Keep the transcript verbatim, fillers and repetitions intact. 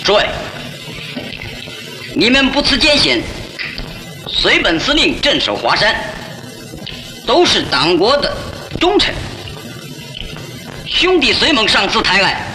诸位，你们不辞艰险，随本司令镇守华山，都是党国的忠臣。兄弟随盟上次抬爱，